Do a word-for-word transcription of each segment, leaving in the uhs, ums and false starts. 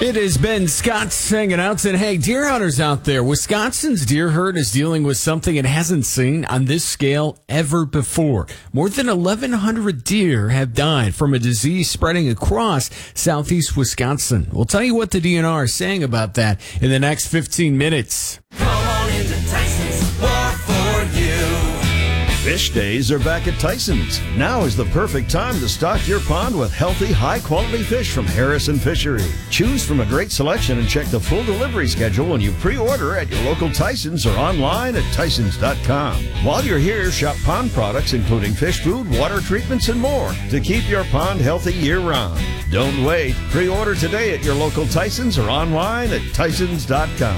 It is Ben Scott hanging out saying, hey, deer hunters out there, Wisconsin's deer herd is dealing with something it hasn't seen on this scale ever before. More than eleven hundred deer have died from a disease spreading across southeast Wisconsin. We'll tell you what the D N R is saying about that in the next fifteen minutes. Come on into Tyson's, more for you. Fish days are back at Tyson's. Now is the perfect time to stock your pond with healthy, high-quality fish from Harrison Fishery. Choose from a great selection and check the full delivery schedule when you pre-order at your local Tyson's or online at Tysons dot com. While you're here, shop pond products including fish food, water treatments, and more to keep your pond healthy year-round. Don't wait. Pre-order today at your local Tyson's or online at Tysons dot com.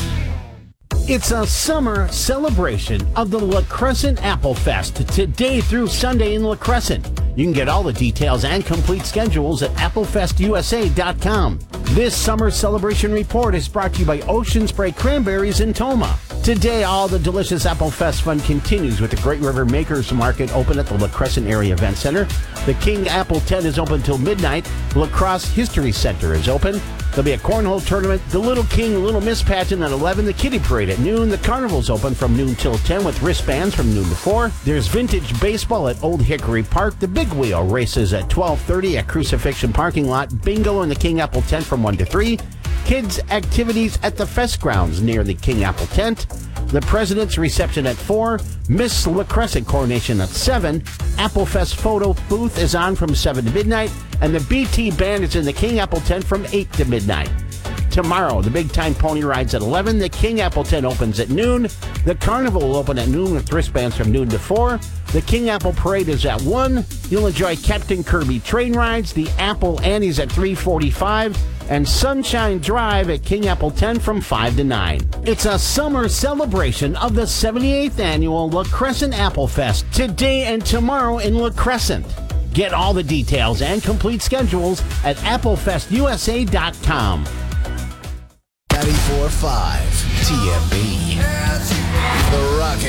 It's a summer celebration of the La Crescent Apple Fest today through Sunday in La Crescent. You can get all the details and complete schedules at apple fest u s a dot com. This summer celebration report is brought to you by Ocean Spray Cranberries in Toma. Today, all the delicious Apple Fest fun continues with the Great River Makers Market open at the La Crescent Area Event Center. The King Apple Tent is open till midnight. La Crosse History Center is open. There'll be a cornhole tournament, the Little King Little Miss pageant at eleven, the Kitty Parade at noon. The Carnival's open from noon till ten with wristbands from noon to four. There's vintage baseball at Old Hickory Park. The Big Wheel races at twelve thirty at Crucifixion Parking Lot. Bingo in the King Apple Tent from one to three. Kids' activities at the Fest grounds near the King Apple Tent. The President's reception at four. Miss La Crescent coronation at seven. Apple Fest photo booth is on from seven to midnight. And the B T Band is in the King Apple Tent from eight to midnight. Tomorrow, the Big Time Pony Rides at eleven. The King Apple Tent opens at noon. The Carnival will open at noon with wristbands from noon to four. The King Apple Parade is at one. You'll enjoy Captain Kirby train rides. The Apple Annie's at three forty-five. And Sunshine Drive at King Apple ten from five to nine. It's a summer celebration of the seventy-eighth Annual La Crescent Apple Fest today and tomorrow in La Crescent. Get all the details and complete schedules at apple fest u s a dot com. ninety-four point five T M B. The Rock